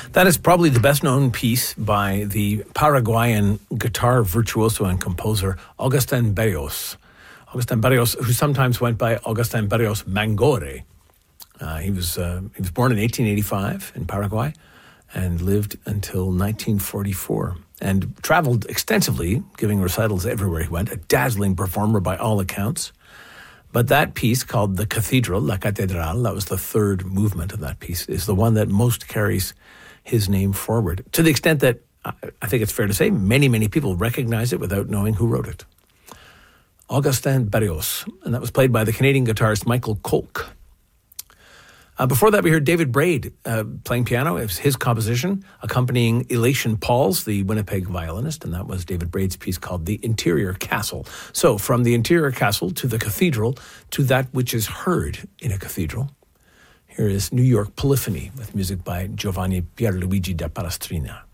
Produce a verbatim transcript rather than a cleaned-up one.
That is probably the best-known piece by the Paraguayan guitar virtuoso and composer Agustin Berrios. Agustin Berrios, who sometimes went by Agustin Berrios Mangore. Uh, he was uh, he was born in eighteen eighty-five in Paraguay and lived until nineteen forty-four and traveled extensively, giving recitals everywhere he went, a dazzling performer by all accounts. But that piece called The Cathedral, La Catedral, that was the third movement of that piece, is the one that most carries his name forward, to the extent that I think it's fair to say many, many people recognize it without knowing who wrote it. Agustin Berrios, and that was played by the Canadian guitarist Michael Kolk. Uh, before that, we heard David Braid uh, playing piano. It was his composition, accompanying Elation Pauls, the Winnipeg violinist, and that was David Braid's piece called The Interior Castle. So, from the interior castle to the cathedral to that which is heard in a cathedral, here is New York Polyphony with music by Giovanni Pierluigi da Palestrina.